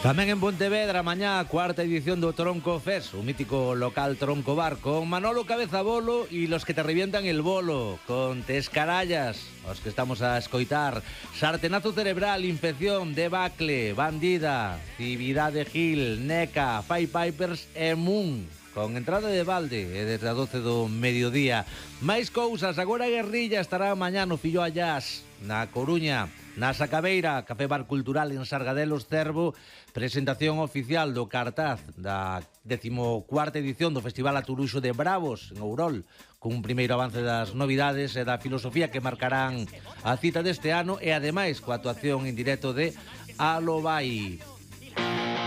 Tamén en Pontevedra, mañá, a cuarta edición do Tronco Fest, o mítico local Tronco Bar, con Manolo Cabeza Bolo y los que te revientan el bolo, con Tescarallas, os que estamos a escoitar, Sartenazo Cerebral, Infección, Debacle, Bandida, Cividade Gil, Neca, Fai Pipers e Moon, con entrada de balde e desde a 12 do mediodía. Máis cousas, agora Guerrilla estará mañá no Filloa Jazz, na Coruña. Na Sacabeira, Café Bar Cultural en Sargadelos Cervo, presentación oficial do cartaz da 14ª edición do Festival Aturuxo de Bravos en Ourol, cun primeiro avance das novidades e da filosofía que marcarán a cita deste ano e ademais coa actuación en directo de Alobai.